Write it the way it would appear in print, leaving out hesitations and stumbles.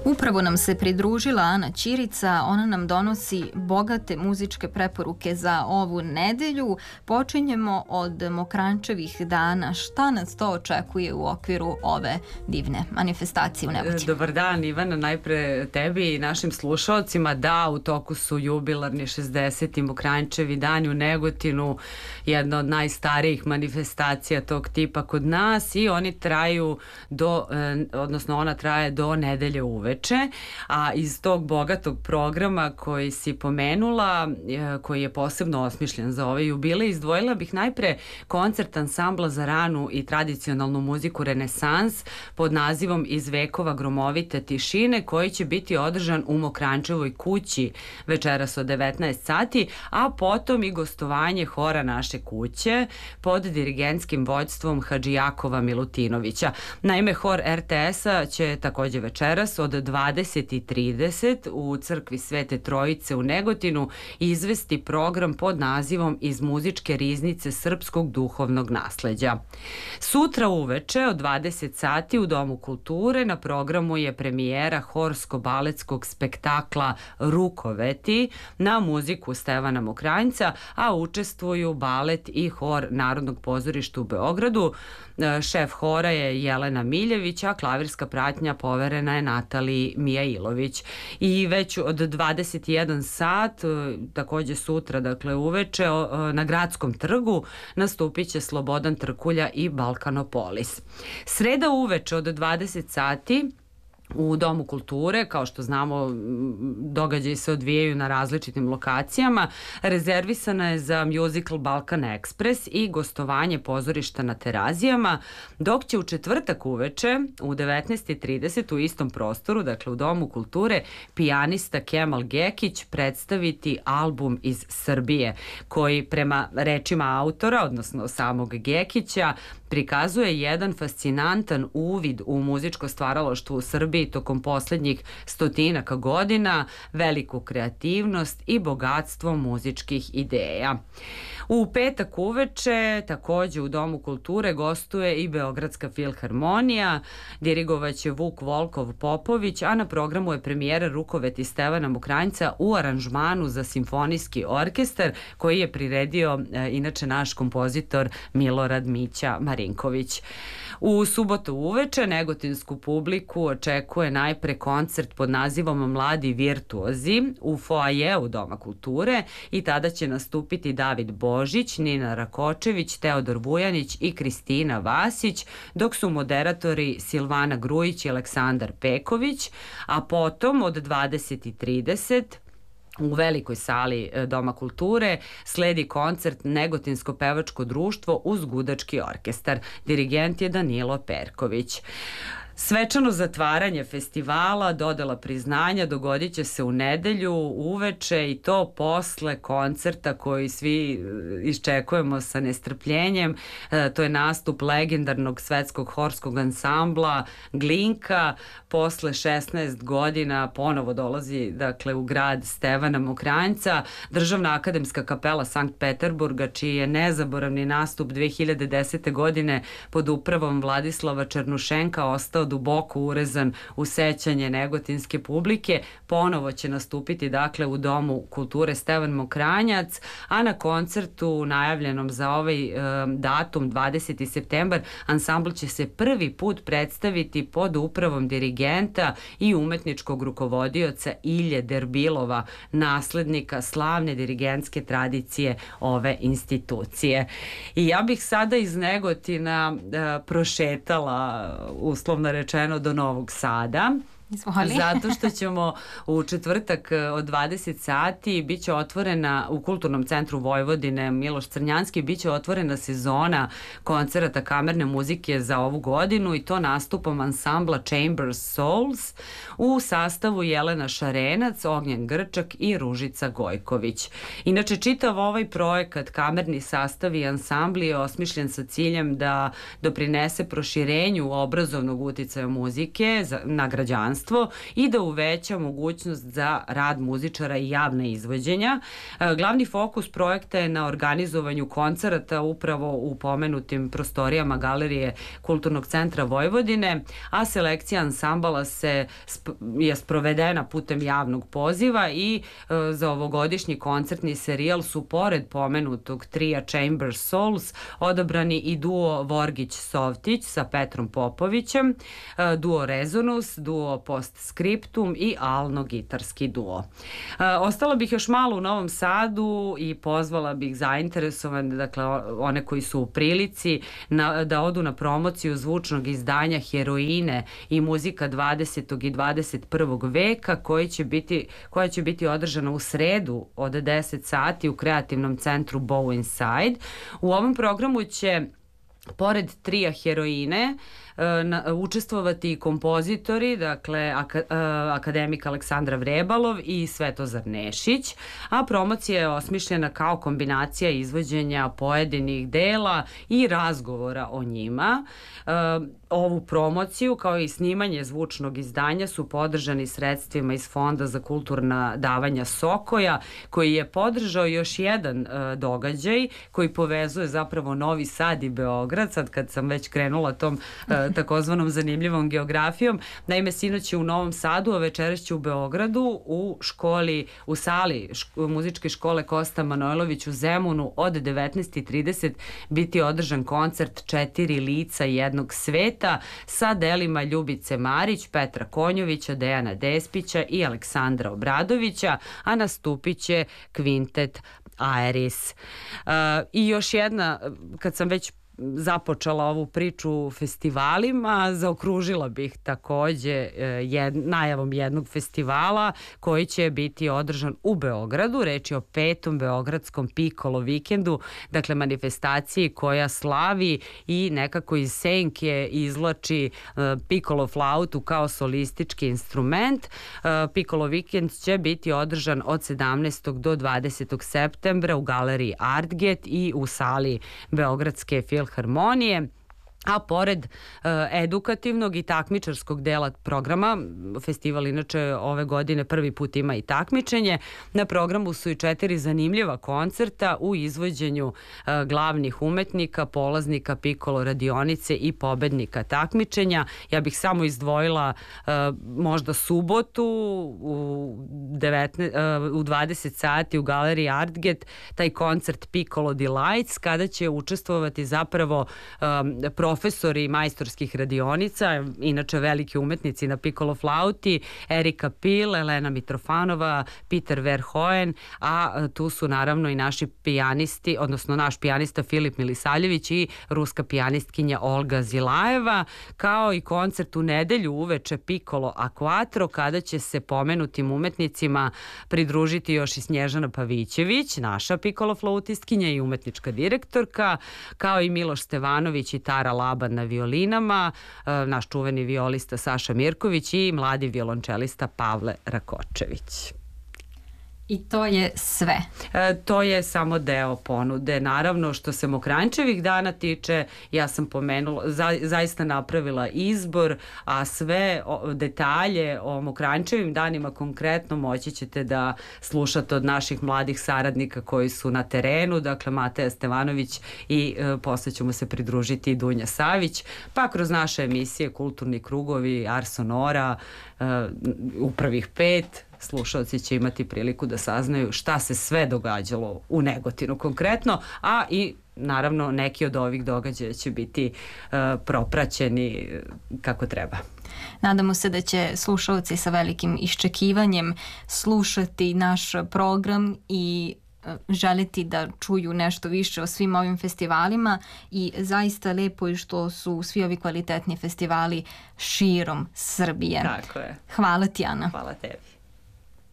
Upravo nam se pridružila Ana Ćirica, ona nam donosi bogate muzičke preporuke za ovu nedelju. Počinjemo od Mokranjčevih dana. Šta nas to očekuje u okviru ove divne manifestacije u Negotinu? Dobar dan, Ivana, najpre tebi i našim slušalcima. Da, u toku su jubilarni 60. Mokranjčevi dani u Negotinu, jedna od najstarijih manifestacija tog tipa kod nas, i oni traju ona traje do nedelje uveče. A iz tog bogatog programa koji si pomenula, koji je posebno osmišljen za ove jubilej, izdvojila bih najpre koncert ansambla za ranu i tradicionalnu muziku Renesans pod nazivom Iz vekova gromovite tišine, koji će biti održan u Mokranjčevoj kući večeras od 19 sati, a potom i gostovanje hora Naše kuće pod dirigentskim vođstvom Hadžijakova Milutinovića. Naime, hor RTS-a će takođe večeras od 20:30 u crkvi Svete Trojice u Negotinu izvesti program pod nazivom Iz muzičke riznice srpskog duhovnog nasleđa. Sutra uveče od 20 sati u Domu kulture na programu je premijera horsko-baletskog spektakla Rukoveti na muziku Stevana Mokranjca, a učestvuju balet i hor Narodnog pozorišta u Beogradu. Šef hora je Jelena Miljević, a klavirska pratnja poverena je Nataliji Mijailović. I već od 21 sat, takođe sutra, dakle uveče, na Gradskom trgu nastupit će Slobodan Trkulja i Balkanopolis. Sreda uveče od 20 sati u Domu kulture, kao što znamo, događaji se odvijaju na različitim lokacijama, rezervisana je za musical Balkan Express i gostovanje pozorišta na Terazijama, dok će u četvrtak uveče u 19:30 u istom prostoru, dakle u Domu kulture, pijanista Kemal Gekić predstaviti album iz Srbije, koji prema rečima autora, odnosno samog Gekića, prikazuje jedan fascinantan uvid u muzičko stvaralaštvo u Srbiji tokom poslednjih stotinaka godina, veliku kreativnost i bogatstvo muzičkih ideja. U petak uveče, takođe u Domu kulture, gostuje i Beogradska filharmonija, dirigovaće Vuk Volkov Popović, a na programu je premijera Rukoveti Stevana Mokranjca u aranžmanu za simfonijski orkestar, koji je priredio inače naš kompozitor Milorad Mića Marinković. U subotu uveče negotinsku publiku očekuje najpre koncert pod nazivom Mladi virtuozi u foajeu Doma kulture, i tada će nastupiti David Božić, Nina Rakočević, Teodor Vujanić i Kristina Vasić, dok su moderatori Silvana Grujić i Aleksandar Peković, a potom od 20:30 u velikoj sali Doma kulture sledi koncert Negotinsko pevačko društvo uz gudački orkestar. Dirigent je Danilo Perković. Svečano zatvaranje festivala, dodela priznanja, dogodit će se u nedelju uveče, i to posle koncerta koji svi iščekujemo sa nestrpljenjem. To je nastup legendarnog svetskog horskog ansambla Glinka. Posle 16 godina ponovo dolazi, dakle, u grad Stevana Mokranjca. Državna akademska kapela Sankt Peterburga, čiji je nezaboravni nastup 2010. godine pod upravom Vladislava Černušenka ostao duboko urezan u sećanje negotinske publike, ponovo će nastupiti, dakle, u Domu kulture Stevan Mokranjac, a na koncertu najavljenom za ovaj datum 20. septembar ansambl će se prvi put predstaviti pod upravom dirigenta i umetničkog rukovodioca Ilje Derbilova, naslednika slavne dirigentske tradicije ove institucije. I ja bih sada iz Negotina prošetala, uslovno rečeno, do Novog Sada. Izvoli. Zato što ćemo u četvrtak od 20 sati biće otvorena u Kulturnom centru Vojvodine Miloš Crnjanski, biće otvorena sezona koncerata kamerne muzike za ovu godinu, i to nastupom ansambla Chambers Souls u sastavu Jelena Šarenac, Ognjen Grčak i Ružica Gojković. Inače, čitav ovaj projekat kamerni sastav i ansambli je osmišljen sa ciljem da doprinese proširenju obrazovnog uticaja muzike na građanstvo, prostranstvo i da uveća mogućnost za rad muzičara i javne izvođenja. Glavni fokus projekta je na organizovanju koncerata upravo u pomenutim prostorijama Galerije Kulturnog centra Vojvodine, a selekcija ansambala je sprovedena putem javnog poziva i za ovogodišnji koncertni serijal su pored pomenutog trija Chamber Souls odabrani i duo Vorgić-Sovtić sa Petrom Popovićem, duo Rezonus, duo Postscriptum i alno-gitarski duo. Ostala bih još malo u Novom Sadu i pozvala bih zainteresovane, dakle one koji su u prilici da odu na promociju zvučnog izdanja Heroine i muzika 20. i 21. veka koja će biti održana u sredu od 10 sati u kreativnom centru Bow Inside. U ovom programu će pored trija Heroine učestvovati i kompozitori, dakle akademik Aleksandra Vrebalov i Svetozar Nešić, a promocija je osmišljena kao kombinacija izvođenja pojedinih dela i razgovora o njima. Ovu promociju kao i snimanje zvučnog izdanja su podržani sredstvima iz Fonda za kulturna davanja Sokoja, koji je podržao još jedan događaj koji povezuje zapravo Novi Sad i Beograd, sad kad sam već krenula tom takozvanom zanimljivom geografijom. Naime, sinoć je u Novom Sadu, a večeras će u Beogradu u sali muzičke škole Kosta Manojlović u Zemunu od 19:30 biti održan koncert 4 lica jednog sveta sa delima Ljubice Marić, Petra Konjovića, Dejana Despića i Aleksandra Obradovića, a nastupit će kvintet Aeris. I još jedna, kad sam već započela ovu priču o festivalima, zaokružila bih takođe najavom jednog festivala koji će biti održan u Beogradu. Reč je o 5. beogradskom Piccolo vikendu, dakle manifestaciji koja slavi i nekako iz senke izvlači Piccolo flautu kao solistički instrument. Piccolo vikend će biti održan od 17. do 20. septembra u galeriji Artget i u sali Beogradske filharmonije. A pored edukativnog i takmičarskog dela programa, festival inače ove godine prvi put ima i takmičenje, na programu su i 4 zanimljiva koncerta u izvođenju glavnih umetnika, polaznika Piccolo radionice i pobednika takmičenja. Ja bih samo izdvojila možda subotu u 20 sati u galeriji Artget, taj koncert Piccolo Delights, kada će učestvovati zapravo profesori majstorskih radionica, inače veliki umetnici na piccolo flauti, Erika Pil, Elena Mitrofanova, Peter Verhoen, a tu su naravno i naši pijanisti, odnosno naš pijanista Filip Milisaljević i ruska pijanistkinja Olga Zilajeva, kao i koncert u nedelju uveče Piccolo a quattro, kada će se pomenutim umetnicima pridružiti još i Snježana Pavićević, naša piccolo flautistkinja i umetnička direktorka, kao i Miloš Stevanović i Tara Laban na violinama, naš čuveni violista Saša Mirković i mladi violončelista Pavle Rakočević. I to je sve. To je samo deo ponude. Naravno, što se Mokranjčevih dana tiče, ja sam pomenula, zaista napravila izbor, a sve detalje o Mokranjčevim danima konkretno moći ćete da slušate od naših mladih saradnika koji su na terenu, dakle Mateja Stevanović i posle ćemo se pridružiti i Dunja Savić, pa kroz naše emisije Kulturni krugovi, Ars Sonora, u prvih 5 slušalci će imati priliku da saznaju šta se sve događalo u Negotinu konkretno, a i naravno neki od ovih događaja će biti propraćeni kako treba. Nadamo se da će slušalci sa velikim iščekivanjem slušati naš program i želiti da čuju nešto više o svim ovim festivalima i zaista lepo je što su svi ovi kvalitetni festivali širom Srbije. Tako je. Hvala ti, Ana. Hvala tebi.